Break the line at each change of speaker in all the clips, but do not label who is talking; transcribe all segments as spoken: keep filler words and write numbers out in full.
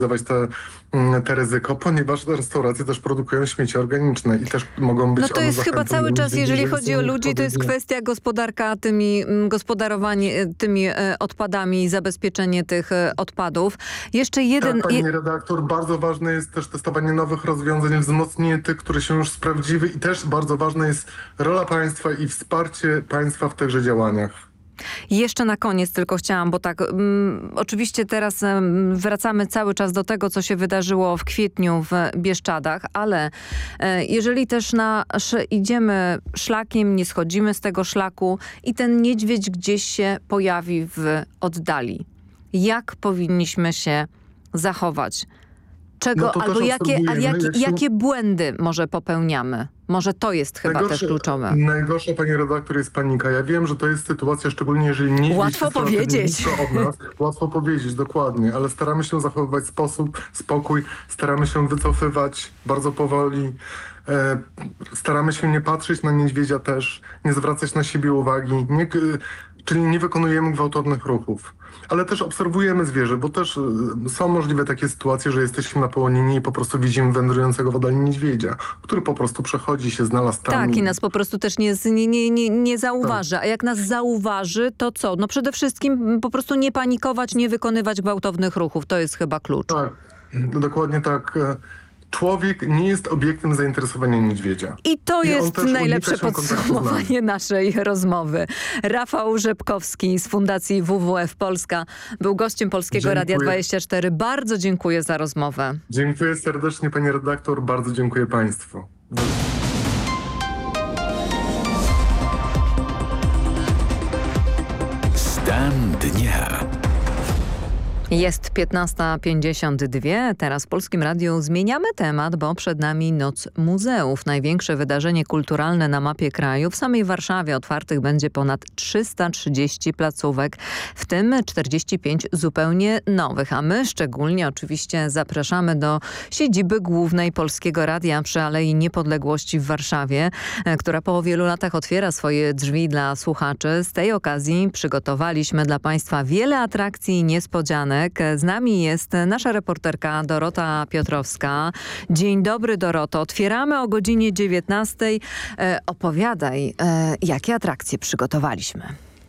minimalizować te, mm, te ryzyko, ponieważ te restauracje też produkują śmieci organiczne i też mogą być
No to
one
jest chyba
zachętą
cały
do
czas,
niedźwiedzi,
jeżeli
żeby
chodzi
są
o ludzi, to jest
odpowiednio-
kwestia gospodarka tymi, mm, gospodarowanie e, tymi e, odpadami i zabezpieczenie tych e, odpadów. Jeszcze jeden...
Tak,
je-
pani redaktor, bardzo ważne jest też testowanie nowych rozwiązań, wzmocnienie tych, które się już sprawdziły i też bardzo ważna jest rola państwa i wsparcie państwa w tychże działaniach.
Jeszcze na koniec tylko chciałam, bo tak, mm, oczywiście teraz em, wracamy cały czas do tego, co się wydarzyło w kwietniu w Bieszczadach, ale e, jeżeli też na, sz, idziemy szlakiem, nie schodzimy z tego szlaku i ten niedźwiedź gdzieś się pojawi w oddali, jak powinniśmy się zachować? Czego,
No to
albo
też
jakie, a
obserwujemy,
jakie,
jak się-
jakie błędy może popełniamy? Może to jest chyba też kluczowe.
Najgorsze, pani redaktor, jest panika. Ja wiem, że to jest sytuacja, szczególnie jeżeli nie
Łatwo powiedzieć.
Od nas. Łatwo powiedzieć, dokładnie, ale staramy się zachowywać sposób, spokój, staramy się wycofywać bardzo powoli. E, staramy się nie patrzeć na niedźwiedzia też, nie zwracać na siebie uwagi, nie, k- czyli nie wykonujemy gwałtownych ruchów. Ale też obserwujemy zwierzę, bo też y, są możliwe takie sytuacje, że jesteśmy na połoninie i po prostu widzimy wędrującego w oddali niedźwiedzia, który po prostu przechodzi się, znalazł tam.
Tak, i nas po prostu też nie, z- nie, nie, nie, nie zauważy. A jak nas zauważy, to co? No przede wszystkim mm, po prostu nie panikować, nie wykonywać gwałtownych ruchów. To jest chyba klucz.
Tak, dokładnie tak. E, Człowiek nie jest obiektem zainteresowania niedźwiedzia.
I to
I on
jest
też unika
najlepsze
się kontaktu z nami.
podsumowanie naszej rozmowy. Rafał Rzepkowski z Fundacji W W F Polska był gościem Polskiego
Dziękuję.
Radia dwadzieścia cztery. Bardzo dziękuję za rozmowę.
Dziękuję serdecznie, pani redaktor, bardzo dziękuję państwu.
Stan dnia.
Jest piętnasta pięćdziesiąt dwa. Teraz w Polskim Radiu zmieniamy temat, bo przed nami Noc Muzeów. Największe wydarzenie kulturalne na mapie kraju. W samej Warszawie otwartych będzie ponad trzysta trzydzieści placówek, w tym czterdzieści pięć zupełnie nowych. A my szczególnie oczywiście zapraszamy do siedziby głównej Polskiego Radia przy Alei Niepodległości w Warszawie, e, która po wielu latach otwiera swoje drzwi dla słuchaczy. Z tej okazji przygotowaliśmy dla Państwa wiele atrakcji i niespodzianek. Z nami jest nasza reporterka Dorota Piotrowska. Dzień dobry, Doroto. Otwieramy o godzinie dziewiętnastej. E, opowiadaj, e, jakie atrakcje przygotowaliśmy.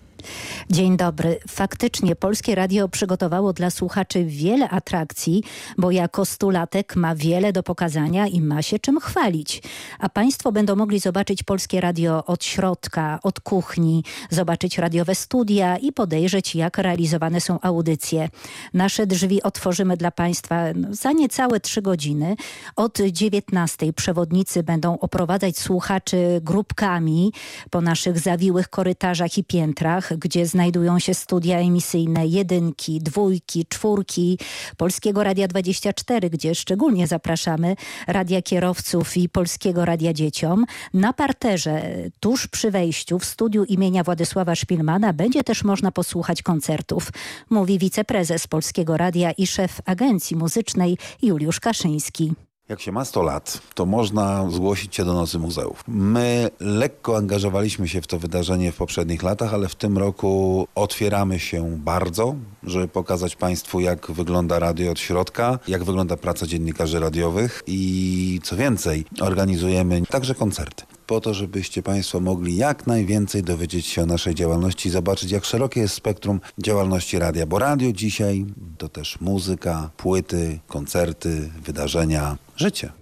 Dzień dobry. Faktycznie Polskie Radio przygotowało dla słuchaczy wiele atrakcji, bo jako stulatek ma wiele do pokazania i ma się czym chwalić. A Państwo będą mogli zobaczyć Polskie Radio od środka, od kuchni, zobaczyć radiowe studia i podejrzeć, jak realizowane są audycje. Nasze drzwi otworzymy dla Państwa za niecałe trzy godziny. Od dziewiętnastej przewodnicy będą oprowadzać słuchaczy grupkami po naszych zawiłych korytarzach i piętrach, gdzie znajdują się studia emisyjne jedynki, dwójki, czwórki Polskiego Radia dwadzieścia cztery, gdzie szczególnie zapraszamy radia kierowców i Polskiego Radia Dzieciom. Na parterze, tuż przy wejściu w studiu imienia Władysława Szpilmana będzie też można posłuchać koncertów, mówi wiceprezes Polskiego Radia i szef agencji muzycznej Juliusz Kaszyński.
Jak się ma sto lat, to można zgłosić się do Nocy Muzeów. My lekko angażowaliśmy się w to wydarzenie w poprzednich latach, ale w tym roku otwieramy się bardzo, żeby pokazać Państwu, jak wygląda radio od środka, jak wygląda praca dziennikarzy radiowych i co więcej, organizujemy także koncerty. Po to, żebyście Państwo mogli jak najwięcej dowiedzieć się o naszej działalności i zobaczyć, jak szerokie jest spektrum działalności radia. Bo radio dzisiaj to też muzyka, płyty, koncerty, wydarzenia, życie.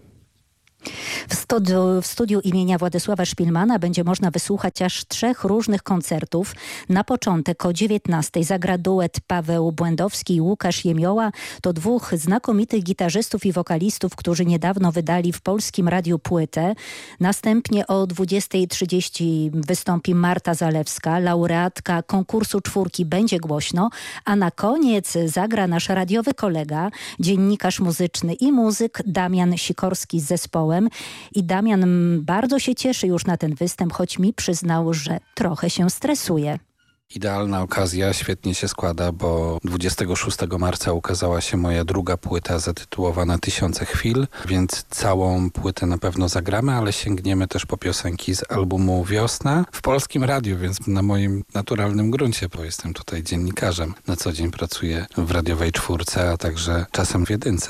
W studiu, w studiu imienia Władysława Szpilmana będzie można wysłuchać aż trzech różnych koncertów. Na początek o dziewiętnastej zagra duet Paweł Błędowski i Łukasz Jemioła. To dwóch znakomitych gitarzystów i wokalistów, którzy niedawno wydali w Polskim Radiu płytę. Następnie o dwudziestej trzydzieści wystąpi Marta Zalewska, laureatka konkursu czwórki Będzie Głośno. A na koniec zagra nasz radiowy kolega, dziennikarz muzyczny i muzyk Damian Sikorski z zespołem. I Damian bardzo się cieszy już na ten występ, choć mi przyznał, że trochę się stresuje.
Idealna okazja, świetnie się składa, bo dwudziestego szóstego marca ukazała się moja druga płyta zatytułowana Tysiące chwil, więc całą płytę na pewno zagramy, ale sięgniemy też po piosenki z albumu Wiosna w Polskim Radiu, więc na moim naturalnym gruncie, bo jestem tutaj dziennikarzem. Na co dzień pracuję w radiowej czwórce, a także czasem w jedynce.